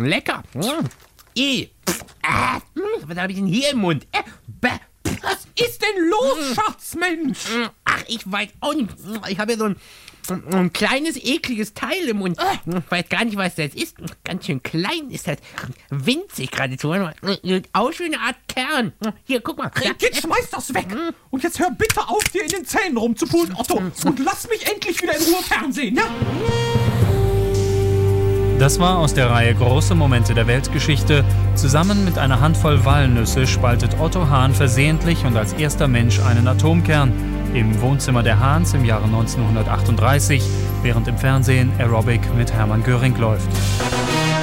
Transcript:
Lecker. Was habe ich denn hier im Mund? Was ist denn los, Schatzmensch? Ach, ich weiß auch nicht. Ich habe ja so ein kleines, ekliges Teil im Mund. Ich weiß gar nicht, was das ist. Ganz schön klein ist das. Winzig geradezu. Aus wie eine Art Kern. Hier, guck mal. Jetzt schmeiß das weg. Und jetzt hör bitte auf, dir in den Zähnen rumzupulen, Otto. Und lass mich endlich wieder in Ruhe fernsehen, ja? Das war aus der Reihe Große Momente der Weltgeschichte. Zusammen mit einer Handvoll Walnüsse spaltet Otto Hahn versehentlich und als erster Mensch einen Atomkern. Im Wohnzimmer der Hahns im Jahre 1938, während im Fernsehen Aerobic mit Hermann Göring läuft.